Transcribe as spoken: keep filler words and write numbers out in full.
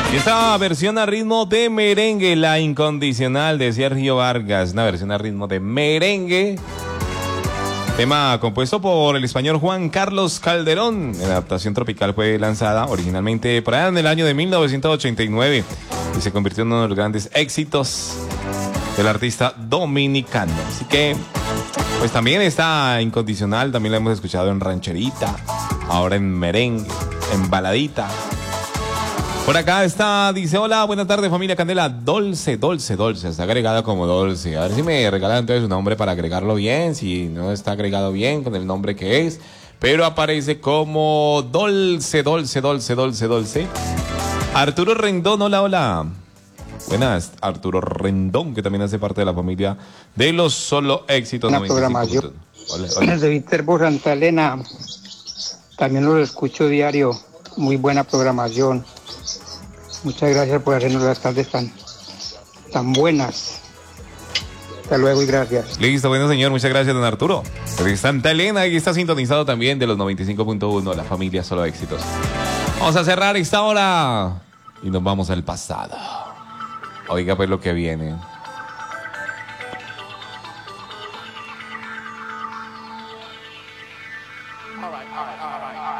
Y esta versión a ritmo de merengue, La Incondicional de Sergio Vargas, una versión a ritmo de merengue. Tema compuesto por el español Juan Carlos Calderón. La adaptación tropical fue lanzada originalmente por allá en el año de mil novecientos ochenta y nueve y se convirtió en uno de los grandes éxitos del artista dominicano. Así que, pues también está Incondicional, también la hemos escuchado en rancherita, ahora en merengue, en baladita. Por acá está, dice, hola, buenas tardes familia Candela, Dolce, Dolce, Dolce, está agregada como Dolce. A ver si me regalan entonces un nombre para agregarlo bien, si no está agregado bien con el nombre que es, pero aparece como Dolce, Dolce, Dolce, Dolce, Dolce. Arturo Rendón, hola, hola. Buenas, Arturo Rendón, que también hace parte de la familia de los Solo Éxitos. Una programación. Hola, hola. De Viterbo Santa Elena, también lo escucho diario, muy buena programación. Muchas gracias por hacernos las tardes tan, tan buenas. Hasta luego y gracias. Listo, bueno señor, muchas gracias don Arturo. De Santa Elena, y está sintonizado también de los noventa y cinco punto uno, la familia Solo Éxitos. Vamos a cerrar esta hora y nos vamos al pasado. Oiga pues lo que viene.